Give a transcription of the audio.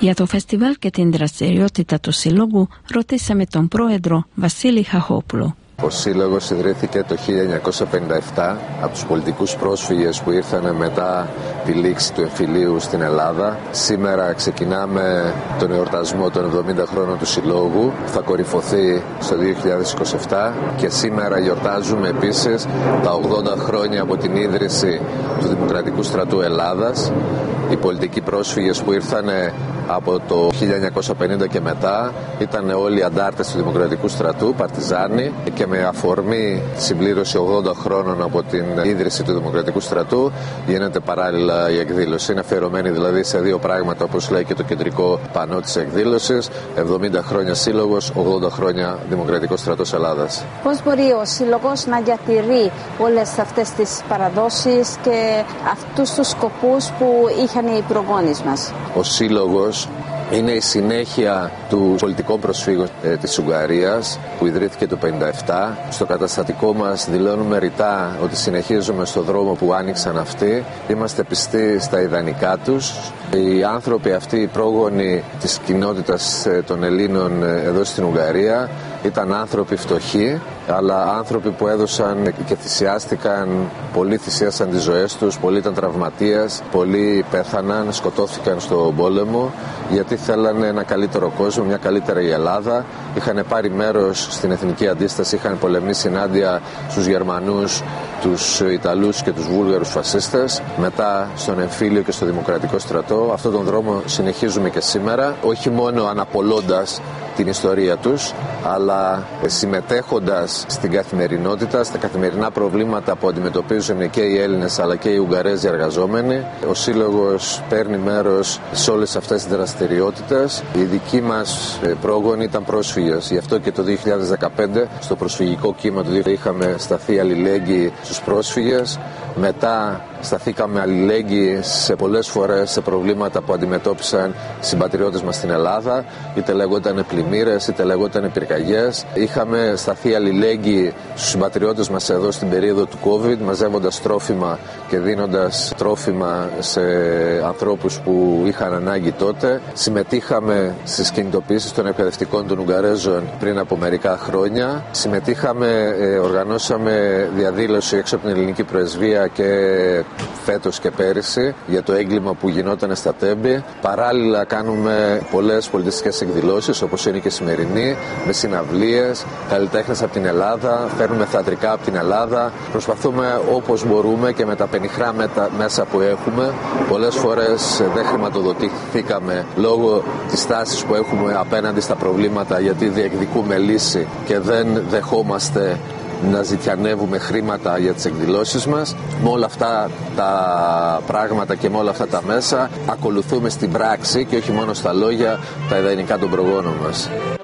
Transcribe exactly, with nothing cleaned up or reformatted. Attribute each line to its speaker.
Speaker 1: Για το φεστιβάλ και την δραστηριότητα του Συλλόγου ρωτήσαμε τον πρόεδρο Βασίλη Χαχόπουλο.
Speaker 2: Ο Σύλλογος ιδρύθηκε το χίλια εννιακόσια πενήντα επτά από τους πολιτικούς πρόσφυγες που ήρθαν μετά τη λήξη του εμφυλίου στην Ελλάδα. Σήμερα ξεκινάμε τον εορτασμό των εβδομήντα χρόνων του Συλλόγου. Θα κορυφωθεί στο δύο χιλιάδες είκοσι επτά και σήμερα γιορτάζουμε επίσης τα ογδόντα χρόνια από την ίδρυση του Δημοκρατικού Στρατού Ελλάδας. Οι πολιτικοί πρόσφυγες που ήρθαν από το χίλια εννιακόσια πενήντα και μετά ήταν όλοι αντάρτες του Δημοκρατικού Στρατού, παρτιζάνοι, και με αφορμή τη συμπλήρωση ογδόντα χρόνων από την ίδρυση του Δημοκρατικού Στρατού γίνεται παράλληλα η εκδήλωση. Είναι αφιερωμένη δηλαδή σε δύο πράγματα, όπως λέει και το κεντρικό πανό της εκδήλωσης: εβδομήντα χρόνια Σύλλογος, ογδόντα χρόνια Δημοκρατικός Στρατός Ελλάδας.
Speaker 3: Πώς μπορεί ο Σύλλογος να διατηρεί όλες αυτές τις παραδόσεις και αυτούς τους σκοπούς που είχαν οι προγόνεις μας?
Speaker 2: Ο Σύλλογος είναι η συνέχεια του πολιτικών προσφύγων ε, της Ουγγαρίας που ιδρύθηκε το χίλια εννιακόσια πενήντα επτά. Στο καταστατικό μας δηλώνουμε ρητά ότι συνεχίζουμε στο δρόμο που άνοιξαν αυτοί. Είμαστε πιστοί στα ιδανικά τους. Οι άνθρωποι αυτοί, οι πρόγονοι της κοινότητας ε, των Ελλήνων ε, εδώ στην Ουγγαρία, ήταν άνθρωποι φτωχοί, αλλά άνθρωποι που έδωσαν και θυσιάστηκαν, πολλοί θυσίασαν τις ζωές τους, πολλοί ήταν τραυματίες, πολλοί πέθαναν, σκοτώθηκαν στον πόλεμο, γιατί θέλανε ένα καλύτερο κόσμο, μια καλύτερη Ελλάδα. Είχαν πάρει μέρος στην εθνική αντίσταση, είχαν πολεμήσει ενάντια στους Γερμανούς, τους Ιταλούς και τους Βούλγαρους φασίστες, μετά στον εμφύλιο και στο Δημοκρατικό Στρατό. Αυτόν τον δρόμο συνεχίζουμε και σήμερα, όχι μόνο αναπολώντας την ιστορία τους, αλλά συμμετέχοντας στην καθημερινότητα, στα καθημερινά προβλήματα που αντιμετωπίζουν και οι Έλληνες αλλά και οι Ουγγαρέζοι εργαζόμενοι. Ο Σύλλογος παίρνει μέρος σε όλες αυτές τις δραστηριότητες. Οι δικοί μας πρόγονοι ήταν πρόσφυγες, γι' αυτό και το δύο χιλιάδες δεκαπέντε στο προσφυγικό κύμα του είχαμε σταθεί αλληλέγγυοι στους πρόσφυγες. Μετά σταθήκαμε αλληλέγγυοι σε πολλές φορές σε προβλήματα που αντιμετώπισαν οι συμπατριώτες μας στην Ελλάδα, είτε λέγονταν πλημμύρες, είτε λέγονταν πυρκαγιές. Είχαμε σταθεί αλληλέγγυοι στους συμπατριώτες μας εδώ στην περίοδο του COVID, μαζεύοντας τρόφιμα και δίνοντας τρόφιμα σε ανθρώπους που είχαν ανάγκη τότε. Συμμετείχαμε στις κινητοποιήσεις των εκπαιδευτικών των Ουγγαρέζων πριν από μερικά χρόνια. Συμμετείχαμε, οργανώσαμε διαδήλωση έξω από την ελληνική πρεσβεία και φέτος και πέρυσι για το έγκλημα που γινόταν στα Τέμπη. Παράλληλα κάνουμε πολλές πολιτιστικές εκδηλώσεις, όπως είναι και σημερινή, με συναυλίες, καλλιτέχνες από την Ελλάδα, φέρνουμε θεατρικά από την Ελλάδα. Προσπαθούμε όπως μπορούμε και με τα πενιχρά μέσα που έχουμε. Πολλές φορές δεν χρηματοδοτήθηκαμε λόγω της τάσης που έχουμε απέναντι στα προβλήματα, γιατί διεκδικούμε λύση και δεν δεχόμαστε να ζητιανεύουμε χρήματα για τις εκδηλώσεις μας. Με όλα αυτά τα πράγματα και με όλα αυτά τα μέσα ακολουθούμε στην πράξη και όχι μόνο στα λόγια τα ιδανικά των προγόνων μας.